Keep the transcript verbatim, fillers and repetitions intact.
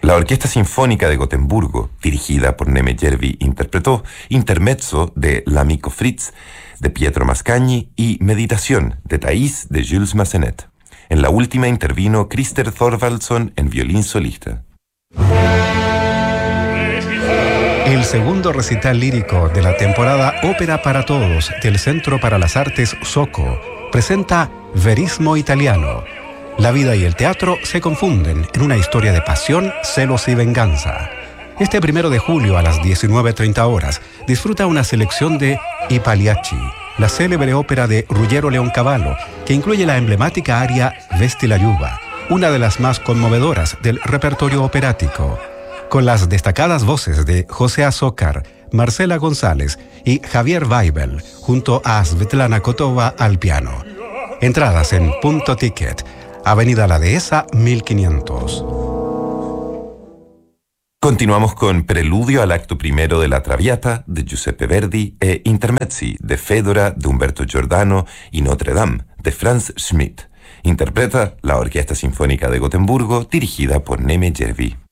La Orquesta Sinfónica de Gotemburgo, dirigida por Neme Järvi, interpretó Intermezzo de L'Amico Fritz, de Pietro Mascagni, y Meditación, de Thais, de Jules Massenet. En la última intervino Christer Thorvaldsson en violín solista. El segundo recital lírico de la temporada Ópera para Todos del Centro para las Artes Soco presenta Verismo Italiano. La vida y el teatro se confunden en una historia de pasión, celos y venganza. Este primero de julio a las diecinueve treinta horas disfruta una selección de I Pagliacci, la célebre ópera de Ruggero Leoncavallo, que incluye la emblemática aria Vesti la Giuba, una de las más conmovedoras del repertorio operático, con las destacadas voces de José Azócar, Marcela González y Javier Weibel, junto a Svetlana Kotova al piano. Entradas en Punto Ticket, Avenida La Dehesa, mil quinientos. Continuamos con Preludio al acto primero de La Traviata, de Giuseppe Verdi, e Intermezzi, de Fedora, de Humberto Giordano, y Notre Dame, de Franz Schmidt. Interpreta la Orquesta Sinfónica de Gotemburgo, dirigida por Neme Järvi.